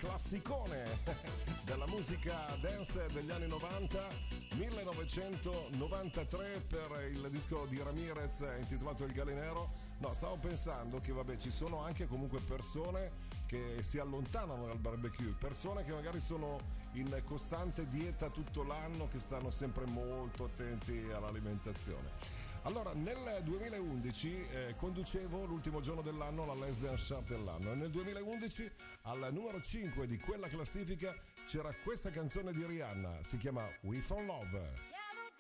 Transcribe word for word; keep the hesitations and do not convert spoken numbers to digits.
classicone della musica dance degli anni novanta, millenovecentonovantatré, per il disco di Ramirez intitolato Il Gallinero. No, stavo pensando che vabbè, ci sono anche comunque persone che si allontanano dal barbecue, persone che magari sono in costante dieta tutto l'anno, che stanno sempre molto attenti all'alimentazione. Allora, nel duemilaundici eh, conducevo l'ultimo giorno dell'anno la Less Than Sharp dell'anno, e nel duemilaundici al numero cinque di quella classifica c'era questa canzone di Rihanna, si chiama We Fall Love.